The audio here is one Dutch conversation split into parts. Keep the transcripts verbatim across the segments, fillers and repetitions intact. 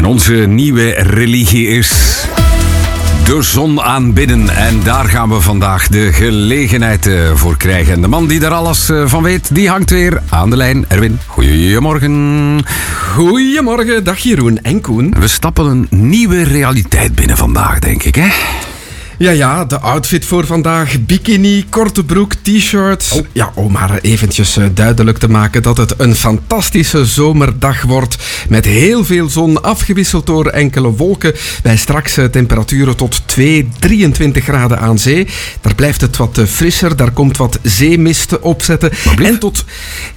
En onze nieuwe religie is de zon aanbidden. En daar gaan we vandaag de gelegenheid voor krijgen. En de man die daar alles van weet, die hangt weer aan de lijn. Erwin, goeiemorgen. Goeiemorgen, dag Jeroen en Koen. We stappen een nieuwe realiteit binnen vandaag, denk ik, hè? Ja, ja, de outfit voor vandaag. Bikini, korte broek, t-shirt. Oh. Ja, om maar eventjes duidelijk te maken dat het een fantastische zomerdag wordt. Met heel veel zon, afgewisseld door enkele wolken. Bij straks temperaturen tot twee, drieëntwintig graden aan zee. Daar blijft het wat frisser, daar komt wat zeemist opzetten. En tot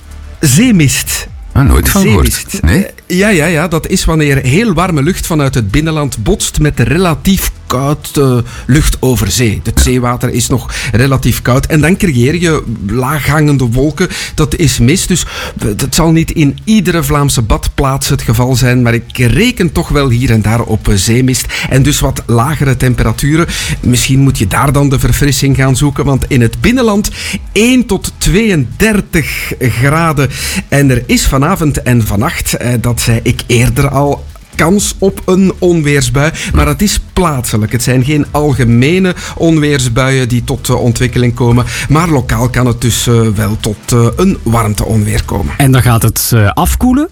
zeemist. Ah, nooit van gehoord. Nee? Ja, ja, ja, dat is wanneer heel warme lucht vanuit het binnenland botst met relatief koud uh, lucht over zee. Het zeewater is nog relatief koud en dan creëer je laaghangende wolken. Dat is mist, dus dat zal niet in iedere Vlaamse badplaats het geval zijn, maar ik reken toch wel hier en daar op uh, zeemist en dus wat lagere temperaturen. Misschien moet je daar dan de verfrissing gaan zoeken, want in het binnenland één tot tweeëndertig graden. En er is vanavond en vannacht, uh, dat zei ik eerder al, kans op een onweersbui, maar het is plaatselijk. Het zijn geen algemene onweersbuien die tot uh, ontwikkeling komen, maar lokaal kan het dus uh, wel tot uh, een warmteonweer komen. En dan gaat het uh, afkoelen?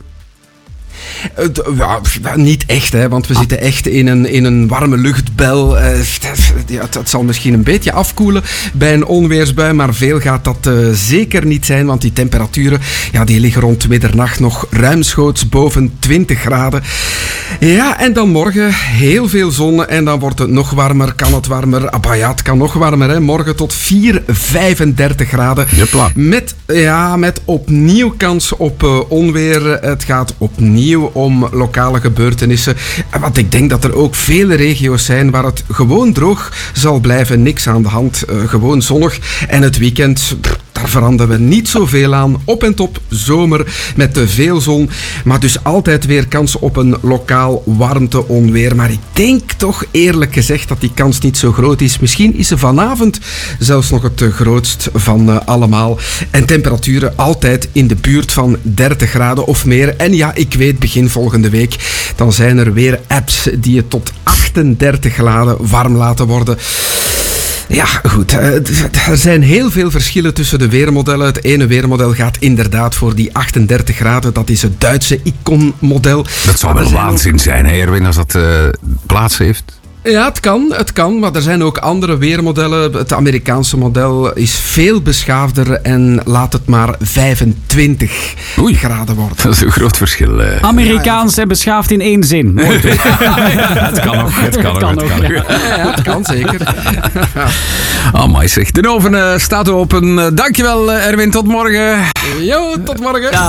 Uh, d- ja, niet echt, hè, want we ah. zitten echt in een, in een warme luchtbel. Uh, ja, het, het zal misschien een beetje afkoelen bij een onweersbui, maar veel gaat dat uh, zeker niet zijn, want die temperaturen ja, die liggen rond middernacht nog ruimschoots boven twintig graden. Ja, en dan morgen heel veel zon en dan wordt het nog warmer, kan het warmer. Ah, ja, het kan nog warmer, hè. Morgen tot vier, vijfendertig graden. Jepla. Met, ja, met opnieuw kans op uh, onweer. Het gaat opnieuw om lokale gebeurtenissen. Want ik denk dat er ook vele regio's zijn waar het gewoon droog zal blijven. Niks aan de hand. Uh, gewoon zonnig. En het weekend, pff, daar veranderen we niet zoveel aan. Op en top zomer met te veel zon. Maar dus altijd weer kans op een lokaal warmteonweer. Maar ik denk toch eerlijk gezegd dat die kans niet zo groot is. Misschien is ze vanavond zelfs nog het grootst van uh, allemaal. En temperaturen altijd in de buurt van dertig graden of meer. En ja, ik weet, begin volgende week, dan zijn er weer apps die je tot achtendertig graden warm laten worden. Ja, goed. Er zijn heel veel verschillen tussen de weermodellen. Het ene weermodel gaat inderdaad voor die achtendertig graden. Dat is het Duitse Icon-model. Dat zou wel waanzin zijn, hè, Erwin, als dat uh, plaats heeft. Ja, het kan, het kan, maar er zijn ook andere weermodellen. Het Amerikaanse model is veel beschaafder en laat het maar vijfentwintig Oei, graden worden. Dat is een groot verschil. Uh. Amerikaans ja, ja. en beschaafd in één zin. Mooi. Ja, het kan ook, het kan ook. Het kan, ook, ja. Ja, het kan zeker. Amai zeg, de oven uh, staat open. Uh, dankjewel uh, Erwin, tot morgen. Jo, tot morgen. Ja.